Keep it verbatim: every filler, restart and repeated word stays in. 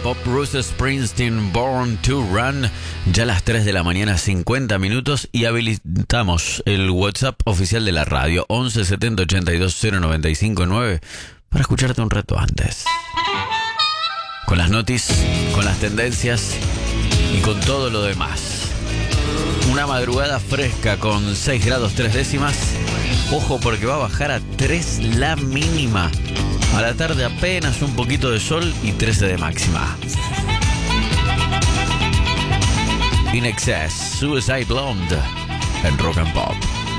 Pop, Bruce Springsteen, Born to Run. Ya a las tres de la mañana, cincuenta minutos, y habilitamos el WhatsApp oficial de la radio, once setenta ochenta y dos cero noventa y cinco nueve, para escucharte un rato antes. Con las noticias, con las tendencias y con todo lo demás. Una madrugada fresca con seis grados tres décimas. Ojo, porque va a bajar a tres la mínima. A la tarde apenas un poquito de sol y trece de máxima. In Excess, Suicide Blonde en Rock and Pop.